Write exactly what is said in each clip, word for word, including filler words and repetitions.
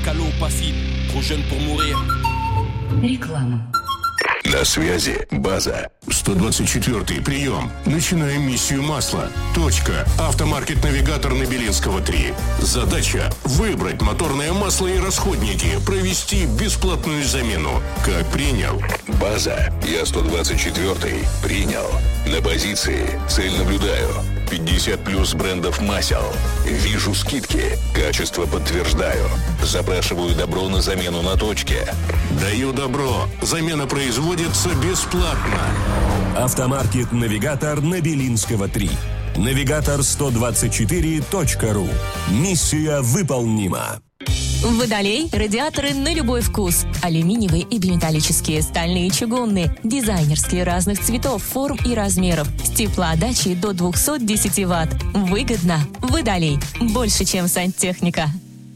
escalons pas fit, trop jeune pour mourir. Реклама. На связи база. сто двадцать четвёртый прием. Начинаем миссию масла. Точка. Автомаркет-навигатор на Белинского три. Задача – выбрать моторное масло и расходники, провести бесплатную замену. Как принял? База. Я сто двадцать четвёртый. Принял. На позиции. Цель наблюдаю. пятьдесят плюс брендов масел. Вижу скидки. Качество подтверждаю. Запрашиваю добро на замену на точке. Даю добро. Замена производится бесплатно. Автомаркет-навигатор на Белинского три. Навигатор сто двадцать четыре точка ру. Миссия выполнима. Водолей – радиаторы на любой вкус. Алюминиевые и биметаллические, стальные и чугунные, дизайнерские разных цветов, форм и размеров. С теплоотдачей до двести десять ватт. Выгодно. Водолей. Больше, чем сантехника.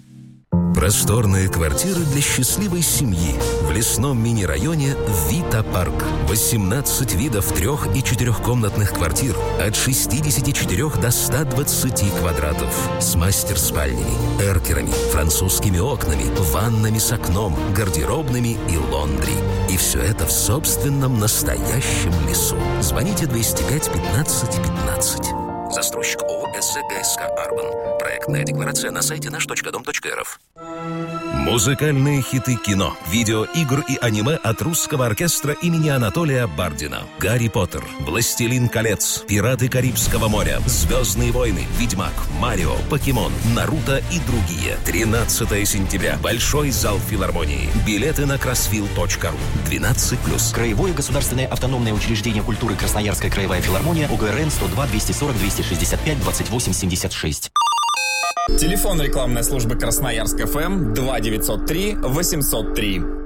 Просторные квартиры для счастливой семьи в лесном мини-районе Вита Парк. восемнадцать видов трех- и четырехкомнатных квартир от шестидесяти четырёх до ста двадцати квадратов. С мастер-спальнями, эркерами, французскими окнами, ваннами с окном, гардеробными и лондри. И все это в собственном настоящем лесу. Звоните двести пять пятнадцать пятнадцать. Застройщик ООО СГСК «Арбан». Проектная декларация на сайте наш точка дом точка эр эф. Музыкальные хиты кино, видеоигр и аниме от русского оркестра имени Анатолия Бардина. «Гарри Поттер», «Властелин колец», «Пираты Карибского моря», «Звездные войны», «Ведьмак», «Марио», «Покемон», «Наруто» и другие. тринадцатого сентября. Большой зал филармонии. Билеты на красфил точка ру. двенадцать плюс. Краевое государственное автономное учреждение культуры Красноярская краевая филармония, ОГРН сто два двести сорок двести шестьдесят пять двадцать восемь семьдесят шесть. Телефон рекламной службы Красноярск ФМ два девятьсот три восемьсот три.